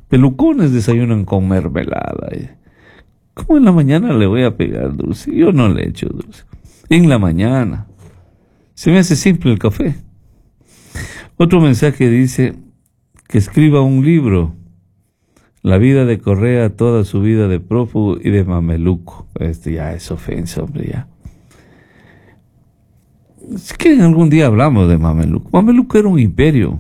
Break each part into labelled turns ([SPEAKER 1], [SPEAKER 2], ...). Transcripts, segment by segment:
[SPEAKER 1] Pelucones desayunan con mermelada. ¿Cómo en la mañana le voy a pegar dulce? Yo no le echo dulce. En la mañana. Se me hace simple el café. Otro mensaje dice que escriba un libro. La vida de Correa, toda su vida de prófugo y de mameluco. Ya es ofensa, hombre, ya. Si quieren algún día hablamos de Mameluco. Mameluco era un imperio.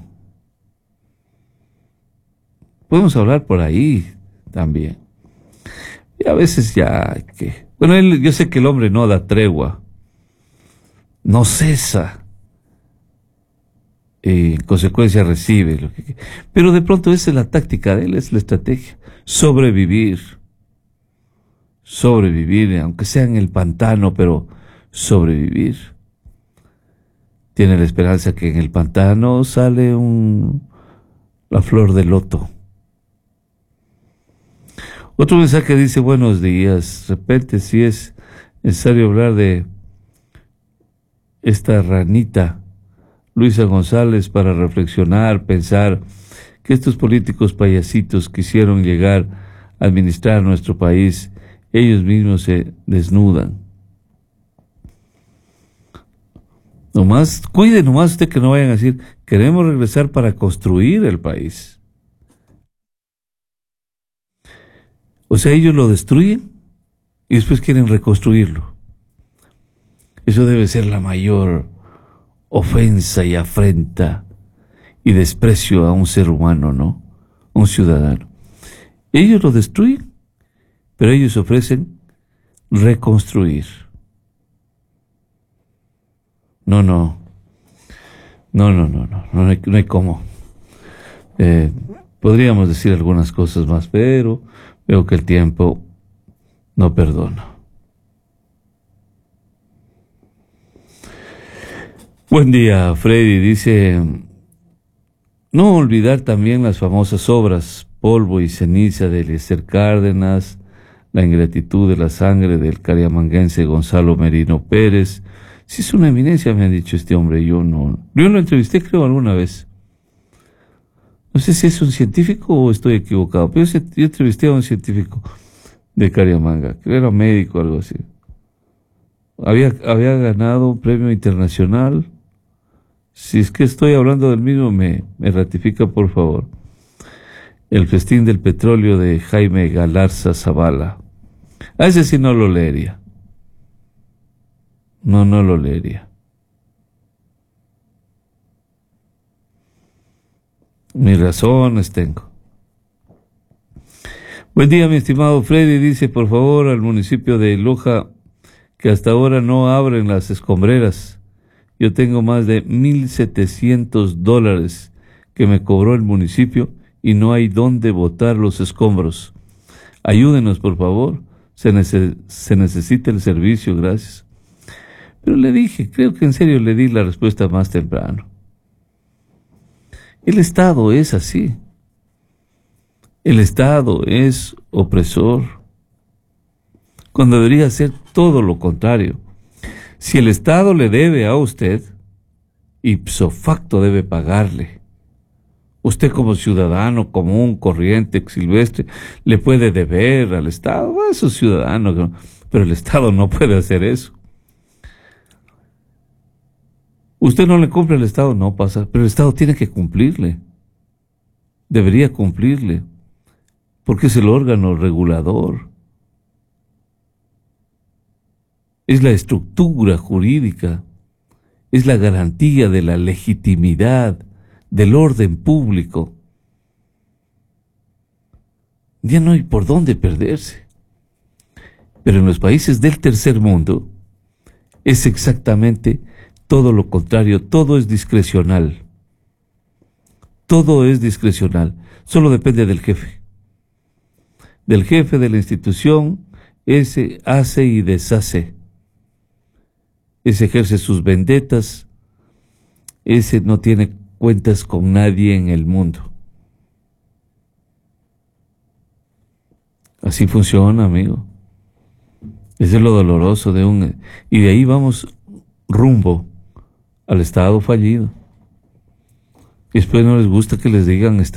[SPEAKER 1] Podemos hablar por ahí también. Y a veces ya que... Bueno, yo sé que el hombre no da tregua. No cesa. Y en consecuencia recibe lo que... Pero de pronto esa es la táctica de él, es la estrategia. Sobrevivir. Sobrevivir, aunque sea en el pantano, pero sobrevivir. Tiene la esperanza que en el pantano sale la flor de loto. Otro mensaje dice, buenos días. De repente, si es necesario hablar de esta ranita, Luisa González, para reflexionar, pensar que estos políticos payasitos quisieron llegar a administrar nuestro país, ellos mismos se desnudan. Cuide nomás usted que no vayan a decir, queremos regresar para construir el país. O sea, ellos lo destruyen y después quieren reconstruirlo. Eso debe ser la mayor ofensa y afrenta y desprecio a un ser humano, ¿no? A un ciudadano. Ellos lo destruyen, pero ellos ofrecen reconstruir. No hay cómo. Podríamos decir algunas cosas más, pero veo que el tiempo no perdona. Buen día, Freddy. Dice, no olvidar también las famosas obras Polvo y ceniza de Eliezer Cárdenas, La ingratitud de la sangre del cariamanguense Gonzalo Merino Pérez. Si es una eminencia, me ha dicho este hombre. Yo lo entrevisté, creo, alguna vez. No sé si es un científico o estoy equivocado, pero yo entrevisté a un científico de Cariamanga, que era médico o algo así. Había ganado un premio internacional. Si es que estoy hablando del mismo, me ratifica, por favor. El festín del petróleo de Jaime Galarza Zavala. A ese sí no lo leería. No lo leería. Mis razones tengo. Buen día, mi estimado Freddy. Dice, por favor, al municipio de Loja, que hasta ahora no abren las escombreras. Yo tengo más de $1,700 que me cobró el municipio y no hay dónde botar los escombros. Ayúdenos, por favor. Se necesita el servicio, gracias. Pero le dije, creo que en serio le di la respuesta más temprano. El Estado es así. El Estado es opresor, cuando debería ser todo lo contrario. Si el Estado le debe a usted, ipso facto debe pagarle. Usted como ciudadano común, corriente, silvestre, le puede deber al Estado, eso es ciudadano, pero el Estado no puede hacer eso. Usted no le cumple al Estado, no pasa, pero el Estado tiene que cumplirle. Debería cumplirle, porque es el órgano regulador. Es la estructura jurídica, es la garantía de la legitimidad, del orden público. Ya no hay por dónde perderse. Pero en los países del tercer mundo es exactamente todo lo contrario, todo es discrecional. Todo es discrecional, solo depende del jefe. Del jefe de la institución, ese hace y deshace. Ese ejerce sus vendetas, ese no tiene cuentas con nadie en el mundo. Así funciona, amigo. Eso es lo doloroso y de ahí vamos rumbo al Estado fallido. Y después no les gusta que les digan